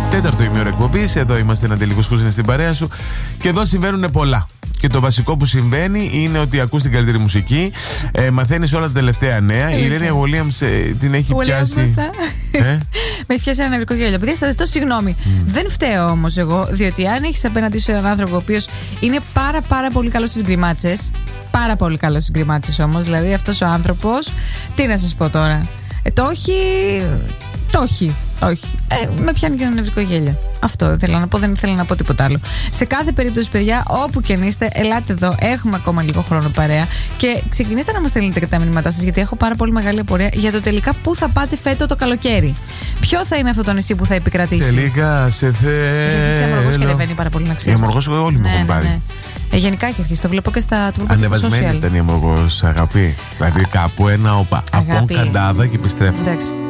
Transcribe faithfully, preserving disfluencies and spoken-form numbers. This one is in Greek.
Τέταρτο ημίωρο εκπομπής. Εδώ είμαστε, ένα τελικό σκούζινε στην παρέα σου. Και εδώ συμβαίνουν πολλά. Και το βασικό που συμβαίνει είναι ότι ακούς την καλύτερη μουσική, ε, μαθαίνεις όλα τα τελευταία νέα. Η Ειρήνη Williams ε, την έχει πιάσει. ε? Με έχει πιάσει ένα νευρικό γέλιο. Παιδιά, σας ζητώ συγγνώμη. Mm. Δεν φταίω όμως εγώ, διότι αν έχεις απέναντι σου έναν άνθρωπο ο οποίος είναι πάρα πάρα πολύ καλός στις γκριμάτσες. Πάρα πολύ καλός στις γκριμάτσες όμως. Δηλαδή αυτός ο άνθρωπος, τι να σας πω τώρα. Ε, το όχι. Το όχι. Όχι. Ε, με πιάνει και ένα νευρικό γέλιο. Αυτό ήθελα να πω, δεν ήθελα να πω τίποτα άλλο. Σε κάθε περίπτωση, παιδιά, όπου και αν είστε, ελάτε εδώ. Έχουμε ακόμα λίγο χρόνο παρέα. Και ξεκινήστε να μας στέλνετε και τα μηνύματά σας, γιατί έχω πάρα πολύ μεγάλη απορία για το τελικά πού θα πάτε φέτο το καλοκαίρι. Ποιο θα είναι αυτό το νησί που θα επικρατήσει. Τελικά σε θέλω. Γιατί σε Αμοργός και ανεβαίνει πάρα πολύ, να ξέρεις. Η Αμοργός όλοι μου έχουν πάρει. Ναι. Ε, γενικά έχει αρχίσει. Το βλέπω και στα social. Ανεβασμένη ήταν η Αμοργός, αγάπη. Δηλαδή κάπου ένα όπα. Από Καντάδα και επιστρέφω. Εντάξει.